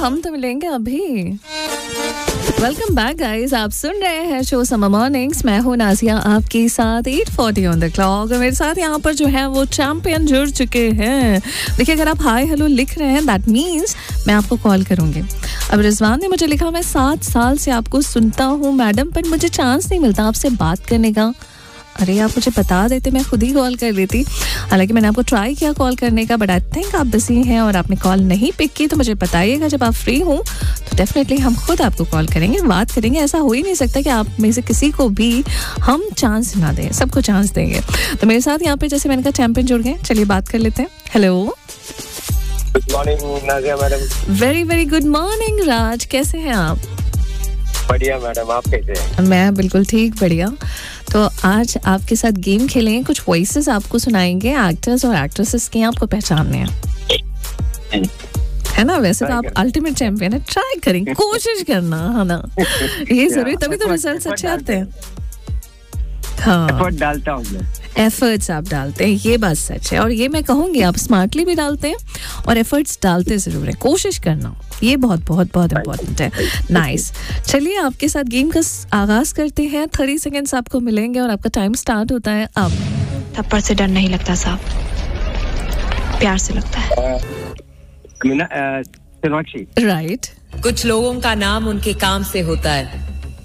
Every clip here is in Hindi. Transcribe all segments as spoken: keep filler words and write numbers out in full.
हम तो मिलेंगे अभी। वेलकम बैक गाइस, आप सुन रहे हैं शो समर मॉर्निंग्स। मैं हूं नाजिया आपके साथ। आठ चालीस ऑन द क्लॉक। मेरे साथ यहाँ पर जो है वो चैंपियन जुड़ चुके हैं। देखिए, अगर आप हाय हेलो लिख रहे हैं दैट मीन्स मैं आपको कॉल करूंगी। अब रिजवान ने मुझे लिखा, मैं सात साल से आपको सुनता हूँ मैडम, पर मुझे चांस नहीं मिलता आपसे बात करने का। अरे आप मुझे बता देते, मैं खुद ही कॉल कर लेती। हालांकि मैंने आपको ट्राई किया कॉल करने का, बट आई थिंक आप बिजी हैं और आपने कॉल नहीं पिक की। तो मुझे बताइएगा जब आप फ्री हो तो डेफिनेटली हम खुद आपको कॉल करेंगे, बात करेंगे। ऐसा हो ही नहीं सकता कि आप में से किसी को भी हम चांस ना दें, सबको चांस देंगे। तो मेरे साथ यहाँ पे जैसे मैंने कहा चैंपियन जुड़ गए, चलिए बात कर लेते हैं। Hello, good morning Nazia madam. Very very good morning राज, कैसे हैं आप? बढ़िया मैडम, आप कैसे हैं? मैं बिल्कुल ठीक, बढ़िया। तो आज आपके साथ गेम खेलेंगे, कुछ वॉइसेस आपको सुनाएंगे, एक्टर्स और एक्ट्रेसेस के, आपको पहचानने हैं, है ना? वैसे तो आप अल्टीमेट चैंपियन है, ट्राई करेंगे, कोशिश करना, है ना? ये जरूरी, तभी तो रिजल्ट्स अच्छे आते हैं। हाँ, एफर्ट डालता हूँ मैं। एफर्ट्स आप डालते हैं, ये बात सच है। और ये मैं कहूँगी आप स्मार्टली भी डालते हैं और एफर्ट्स डालते जरूर है, कोशिश करना, ये बहुत बहुत बहुत इम्पोर्टेंट है। नाइस, चलिए आपके साथ गेम का आगाज करते हैं। थर्टी सेकेंड्स आपको मिलेंगे और आपका टाइम स्टार्ट होता है अब। थप्पड़ से डर नहीं लगता साहब, प्यार से लगता है। सोनाक्षी। राइट। कुछ लोगों का नाम उनके काम से होता है।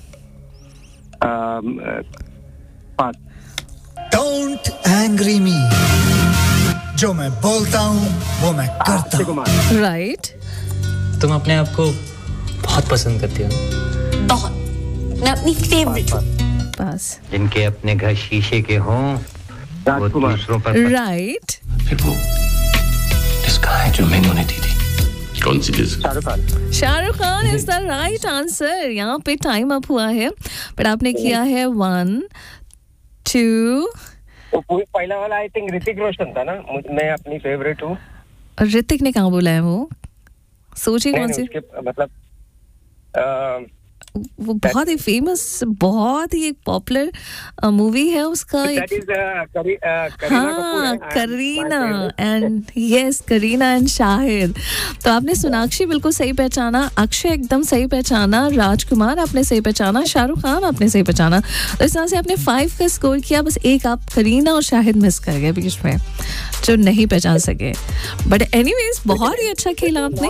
पास। Don't angry me. जो मैं बोलता हूँ वो मैं करता हूँ। राइट। तुम अपने आप को बहुत पसंद करती हो। बहुत, मैं अपनी फेवरेट हूँ। पास। जिनके अपने घर शीशे के हों वो दूसरों पर। राइट। फिर वो डिस्क है जो मैंने उन्हें दी थी, कौन सी disc? Shahrukh Khan. Shahrukh Khan is the right answer. यहाँ पे टाइम अप हुआ है, बट आपने किया है वन टू। वो पहला वाला आई थिंक ऋतिक रोशन था ना, मैं अपनी फेवरेट हूँ। ऋतिक ने कहाँ बोला है वो? सोचिए कौन सी, मतलब आ, वो बहुत ही फेमस, बहुत ही एक पॉपुलर मूवी है उसका। that is, uh, करी, uh, करीना हाँ, Kareena and yes, Kareena and Shahid. तो आपने सोनाक्षी बिल्कुल सही पहचाना, अक्षय एकदम सही पहचाना, राजकुमार आपने सही पहचाना, शाहरुख खान आपने सही पहचाना। तो इस तरह से आपने फाइव का स्कोर किया, बस एक आप करीना और शाहिद मिस कर गए बीच में, जो नहीं पहचान सके। बट एनीवेज बहुत ही अच्छा खेला आपने।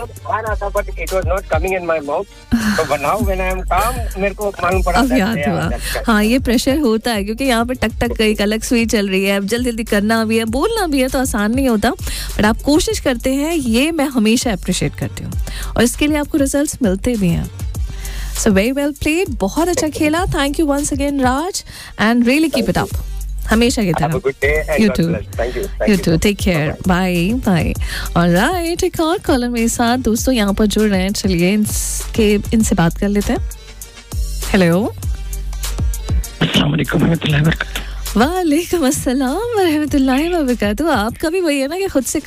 मेरे को मालूम पड़ा, अब याद हुआ। हाँ, ये प्रेशर होता है क्योंकि यहाँ पे टक टक एक अलग सुई चल रही है, अब जल्दी जल्दी करना भी है, बोलना भी है, तो आसान नहीं होता, बट आप कोशिश करते हैं, ये मैं हमेशा अप्रिशिएट करती हूँ और इसके लिए आपको रिजल्ट्स मिलते भी हैं। सो वेरी वेल प्लेड, बहुत अच्छा खेला। Thank you once again Raj and really keep it up, हमेशा की तरह। You to, you to, take care, bye bye. Alright, एक और कॉलर मेरे साथ दोस्तों यहाँ पर जुड़ रहे हैं, चलिए इनके इनसे बात कर लेते हैं। हेलो, अस्सलाम वालेकुम रहमतुल्लाहि व बरकातहू। वालेकुम अस्सलाम व रहमतुल्लाहि व बरकातहू। आपका भी वही है ना कि खुद से